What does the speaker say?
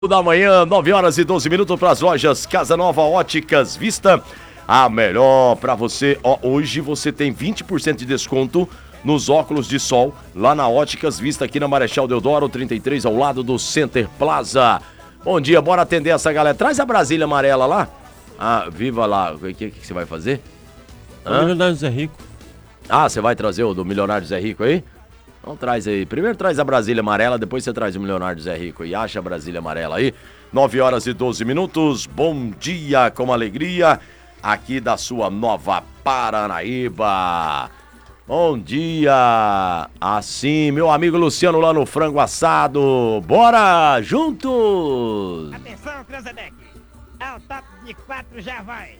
Da manhã, 9 horas e 12 minutos para as lojas Casa Nova Óticas Vista. A melhor para você. Ó, hoje você tem 20% de desconto nos óculos de sol lá na Óticas Vista, aqui na Marechal Deodoro 33, ao lado do Center Plaza. Bom dia, bora atender essa galera. Traz a Brasília amarela lá. Ah, viva lá. O que você vai fazer? O Milionário Zé Rico. Ah, você vai trazer o do Milionário Zé Rico aí? Então traz aí. Primeiro traz a Brasília amarela, depois você traz o Milionário Zé Rico e acha a Brasília amarela aí. 9 horas e 12 minutos. Bom dia com alegria aqui da sua Nova Paranaíba. Bom dia. Assim, meu amigo Luciano lá no Frango Assado. Bora juntos. Atenção, Cranzebeck. Ao top de 4 já vai.